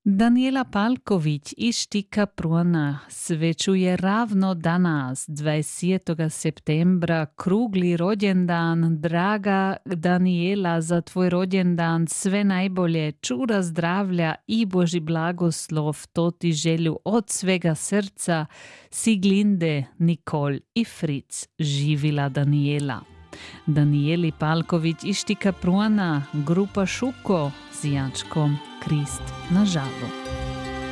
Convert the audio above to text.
Daniela Palković iz Štika Pruana svečuje ravno danas, 20. septembra, krugli rođendan. Draga Daniela, za tvoj rođendan sve najbolje, čura zdravlja i Boži blagoslov, to ti želju od svega srca, Siglinde, Nikol i Fritz. Živila Daniela. Danieli Palković iz Štika Pruana, grupa Šuko s Jačkom Krist na žalu.